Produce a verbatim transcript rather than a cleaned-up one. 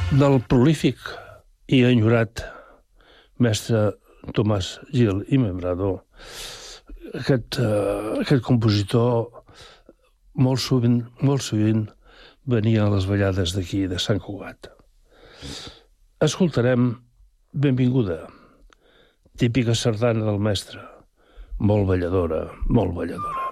Del prolífic i enyorat mestre Tomàs Gil i Membrado, aquest, uh, aquest compositor molt sovint, molt sovint venia a les ballades d'aquí, de Sant Cugat. Escoltarem Benvinguda, típica sardana del mestre, molt balladora, molt balladora.